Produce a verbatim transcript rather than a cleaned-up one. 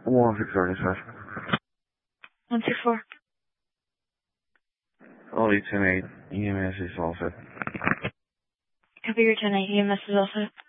one six four dispatch. one six four. All eight ten eight, E M S is all set. Copy your ten eight, E M S is all set.